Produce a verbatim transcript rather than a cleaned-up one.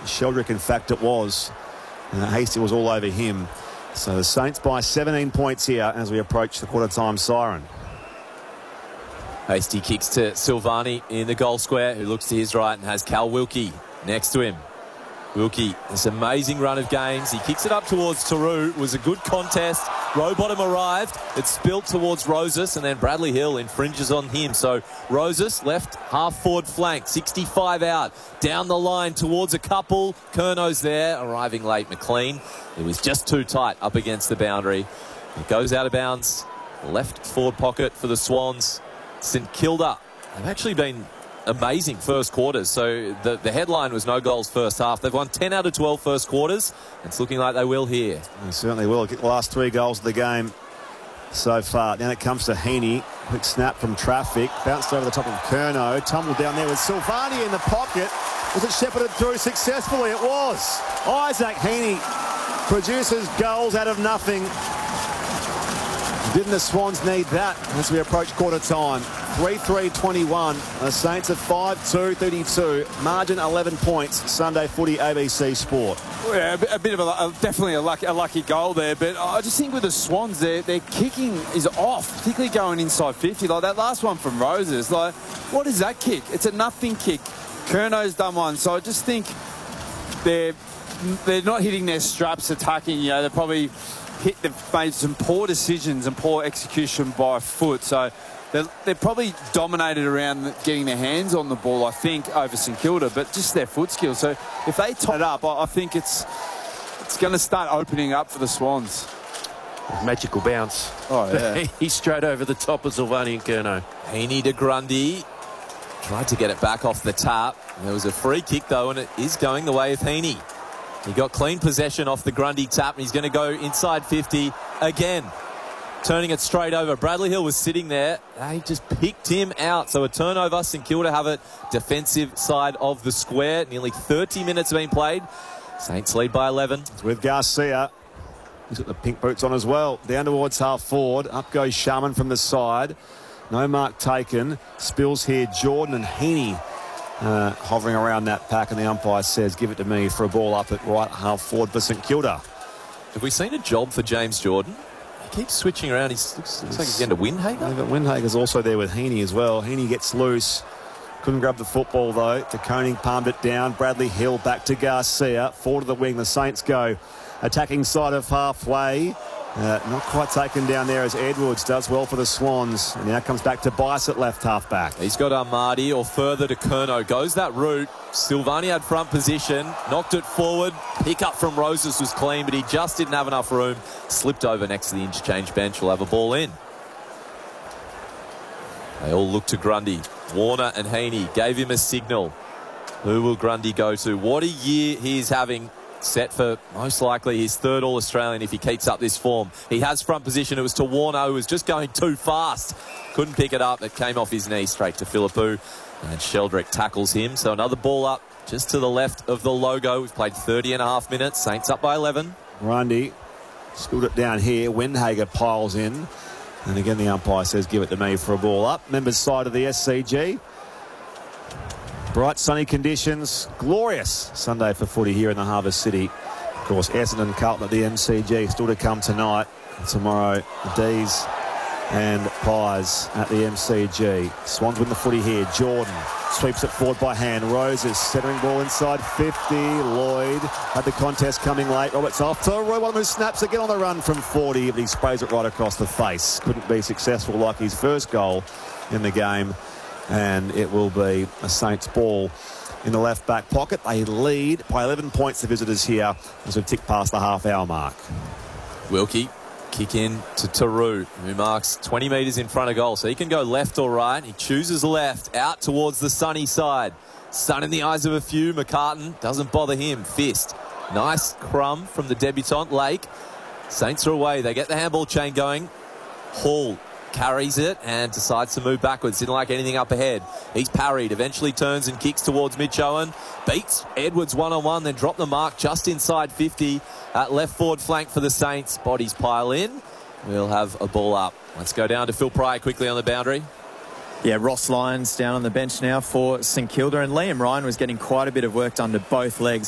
Sheldrick, in fact, it was. Uh, Hasty was all over him. So the Saints by seventeen points here as we approach the quarter-time siren. Hasty kicks to Silvani in the goal square, who looks to his right and has Cal Wilkie next to him. Wilkie, this amazing run of games. He kicks it up towards Taru. It was a good contest. Rowbottom arrived. It spilled towards Rosas, and then Bradley Hill infringes on him. So Rosas left half forward flank, sixty-five out. Down the line towards a couple. Curno's there, arriving late. McLean, it was just too tight up against the boundary. It goes out of bounds. Left forward pocket for the Swans. St Kilda have actually been amazing first quarters. So the, the headline was no goals first half. They've won ten out of twelve first quarters. It's looking like they will here. They certainly will. Get the last three goals of the game so far. Now it comes to Heaney. Quick snap from traffic. Bounced over the top of Curnow. Tumbled down there with Silvani in the pocket. Was it shepherded through successfully? It was. Isaac Heaney produces goals out of nothing. Didn't the Swans need that as we approach quarter time? three three twenty-one. The Saints are five two thirty-two. Margin eleven points. Sunday Footy, A B C Sport. Yeah, a bit of a, definitely a lucky, a lucky goal there. But I just think with the Swans, their, their kicking is off, particularly going inside fifty. Like that last one from Roses. Like, what is that kick? It's a nothing kick. Curnow's done one. So I just think they're, they're not hitting their straps attacking. You know, they're probably hit, they've made some poor decisions and poor execution by foot. So they're, they're probably dominated around getting their hands on the ball, I think, over St Kilda, but just their foot skills. So if they tie it up, I, I think it's it's going to start opening up for the Swans. Magical bounce. Oh, yeah. He's straight over the top of Silvani and Curnow. Heaney to Grundy. Tried to get it back off the tap. There was a free kick, though, and it is going the way of Heaney. He got clean possession off the Grundy tap, and he's going to go inside fifty again. Turning it straight over. Bradley Hill was sitting there. They just picked him out. So a turnover. St Kilda have it defensive side of the square. Nearly thirty minutes have been played. Saints lead by eleven. It's with Garcia. He's got the pink boots on as well. Down towards half forward. Up goes Sharman from the side. No mark taken. Spills here. Jordan and Heaney uh, hovering around that pack, and the umpire says, give it to me for a ball up at right half forward for St Kilda. Have we seen a job for James Jordan? He keeps switching around. He looks, looks like he's going to Windhager. But Windhager's also there with Heaney as well. Heaney gets loose. Couldn't grab the football, though. De Koning palmed it down. Bradley Hill back to Garcia. Forward to the wing. The Saints go attacking side of halfway. Uh, not quite taken down there as Edwards does well for the Swans. And now comes back to Bice at left half back. He's got Armadi or further to Curnow. Goes that route. Silvani had front position. Knocked it forward. Pick up from Roses was clean, but he just didn't have enough room. Slipped over next to the interchange bench. We'll have a ball in. They all look to Grundy. Warner and Heaney gave him a signal. Who will Grundy go to? What a year he is having. Set for most likely his third All-Australian if he keeps up this form. He has front position. It was to Warner, who was just going too fast. Couldn't pick it up. It came off his knee straight to Philippou. And Sheldrick tackles him. So another ball up just to the left of the logo. We've played thirty and a half minutes. Saints up by eleven. Grundy spilled it down here. Windhager piles in. And again, the umpire says, give it to me for a ball up. Members side of the S C G. Bright sunny conditions, glorious Sunday for footy here in the Harbour City. Of course, Essendon, Carlton at the M C G still to come tonight. And tomorrow, the D's and Pies at the M C G. Swans win the footy here. Jordan sweeps it forward by hand. Roses centering ball inside fifty. Lloyd had the contest coming late. Roberts off to Roy, one who snaps again on the run from forty, but he sprays it right across the face. Couldn't be successful like his first goal in the game. And it will be a Saints ball in the left back pocket. They lead by eleven points, the visitors here, as we've ticked past the half hour mark. Wilkie kick in to Taru, who marks twenty metres in front of goal. So he can go left or right. He chooses left, out towards the sunny side. Sun in the eyes of a few. McCartan doesn't bother him. Fist. Nice crumb from the debutant Lake. Saints are away. They get the handball chain going. Hall carries it and decides to move backwards. Didn't like anything up ahead. He's parried, eventually turns and kicks towards Mitch Owen. Beats Edwards one-on-one, then drop the mark just inside fifty at left forward flank for the Saints. Bodies pile in. We'll have a ball up. Let's go down to Phil Pryor quickly on the boundary. Yeah, Ross Lyons down on the bench now for St Kilda, and Liam Ryan was getting quite a bit of work done to both legs.